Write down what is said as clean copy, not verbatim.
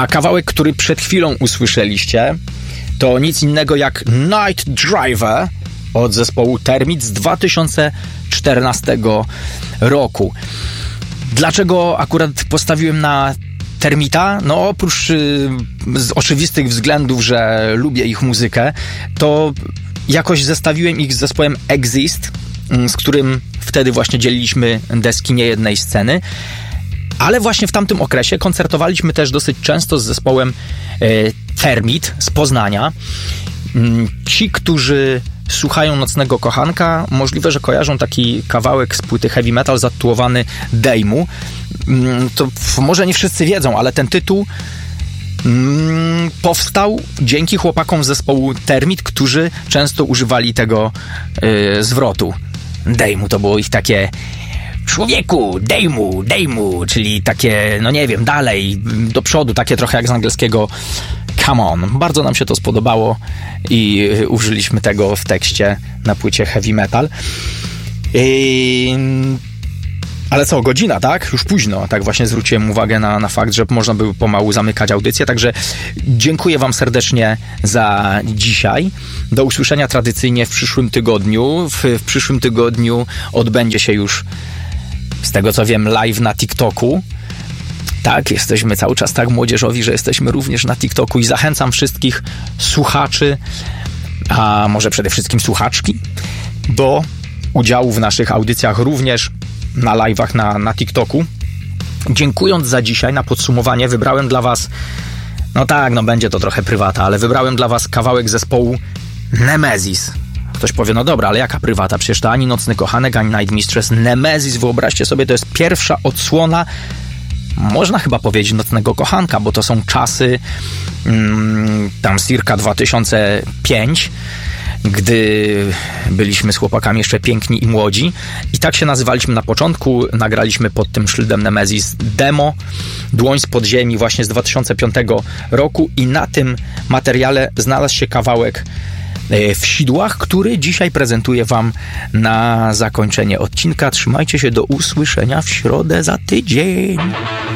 kawałek, który przed chwilą usłyszeliście, to nic innego jak Night Driver od zespołu Termit z 2014 roku. Dlaczego akurat postawiłem na Termita? No oprócz z oczywistych względów, że lubię ich muzykę, to jakoś zestawiłem ich z zespołem Exist, z którym wtedy właśnie dzieliliśmy deski niejednej sceny. Ale właśnie w tamtym okresie koncertowaliśmy też dosyć często z zespołem Termit z Poznania. Ci, którzy słuchają Nocnego Kochanka, możliwe, że kojarzą taki kawałek z płyty heavy metal zatytułowany Dejmu. To może nie wszyscy wiedzą, ale ten tytuł powstał dzięki chłopakom z zespołu Termit, którzy często używali tego zwrotu. Dejmu to było ich takie: człowieku, dejmu, czyli takie, no nie wiem, dalej, do przodu, takie trochę jak z angielskiego come on. Bardzo nam się to spodobało i użyliśmy tego w tekście na płycie heavy metal. Ale co, godzina, tak? Już późno. Tak właśnie zwróciłem uwagę na fakt, że można by pomału zamykać audycję. Także dziękuję wam serdecznie za dzisiaj. Do usłyszenia tradycyjnie w przyszłym tygodniu. W przyszłym tygodniu odbędzie się już, z tego co wiem, live na TikToku. Tak, jesteśmy cały czas tak młodzieżowi, że jesteśmy również na TikToku i zachęcam wszystkich słuchaczy, a może przede wszystkim słuchaczki, do udziału w naszych audycjach również na live'ach na TikToku. Dziękując za dzisiaj, na podsumowanie wybrałem dla was, będzie to trochę prywata, ale wybrałem dla was kawałek zespołu Nemesis. Ktoś powie, no dobra, ale jaka prywata? Przecież to ani Nocny Kochanek, ani Night Mistress. Nemesis, wyobraźcie sobie, to jest pierwsza odsłona, można chyba powiedzieć, Nocnego Kochanka, bo to są czasy tam circa 2005, gdy byliśmy z chłopakami jeszcze piękni i młodzi i tak się nazywaliśmy na początku. Nagraliśmy pod tym szyldem Nemesis demo Dłoń z podziemi właśnie z 2005 roku i na tym materiale znalazł się kawałek W sidłach, który dzisiaj prezentuję wam na zakończenie odcinka. Trzymajcie się, do usłyszenia w środę za tydzień.